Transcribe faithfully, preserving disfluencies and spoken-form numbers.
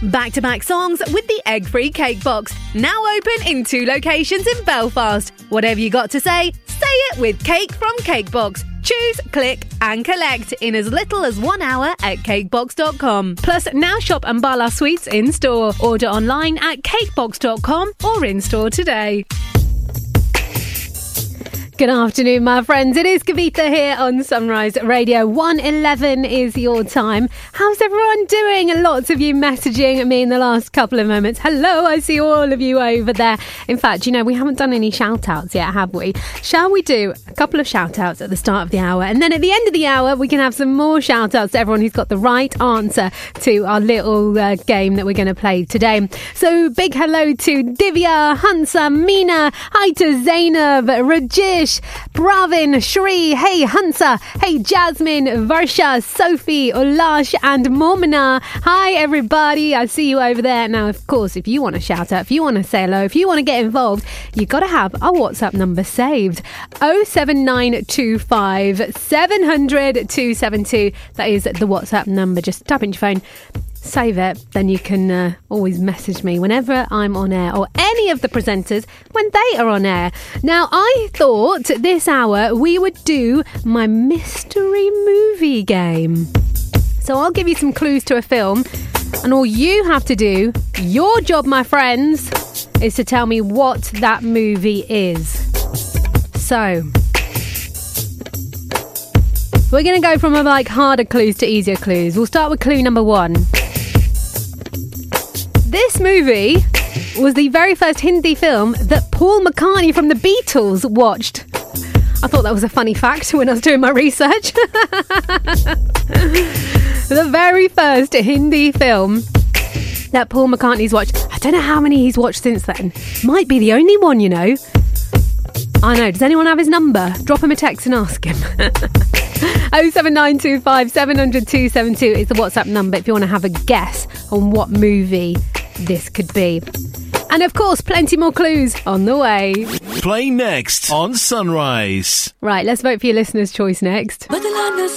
Back-to-back songs with the egg-free cake box. Now open in two locations in Belfast. Whatever you got to say, say it with Cake from Cakebox. Choose, click and collect in as little as one hour at cakebox dot com. Plus, now shop Ambala Sweets in-store. Order online at cakebox dot com or in-store today. Good afternoon, my friends. It is Kavita here on Sunrise Radio. one eleven is your time. How's everyone doing? Lots of you messaging me in the last couple of moments. Hello, I see all of you over there. In fact, you know, we haven't done any shout-outs yet, have we? Shall we do a couple of shout-outs at the start of the hour? And then at the end of the hour, we can have some more shout-outs to everyone who's got the right answer to our little uh, game that we're going to play today. So, big hello to Divya, Hansa, Meena. Hi to Zainab, Rajesh, Bravin, Shri, hey Hansa, hey Jasmine, Varsha, Sophie, Ulash and Momina. Hi everybody, I see you over there. Now of course, if you want to shout out, if you want to say hello, if you want to get involved, you got to have our WhatsApp number saved. oh seven nine two five seven hundred two seven two. That is the WhatsApp number. Just tap into your phone, save it, then you can uh, always message me whenever I'm on air, or any of the presenters when they are on air. Now, I thought this hour we would do my mystery movie game. So I'll give you some clues to a film, and all you have to do, your job, my friends, is to tell me what that movie is. So we're going to go from like harder clues to easier clues. We'll start with clue number one. This movie was the very first Hindi film that Paul McCartney from the Beatles watched. I thought that was a funny fact when I was doing my research. The very first Hindi film that Paul McCartney's watched. I don't know how many he's watched since then. Might be the only one, you know. I know. Does anyone have his number? Drop him a text and ask him. oh seven nine two five seven hundred two seven two is the WhatsApp number if you want to have a guess on what movie this could be. And of course, plenty more clues on the way. Play next on Sunrise. Right, let's vote for your listener's choice next.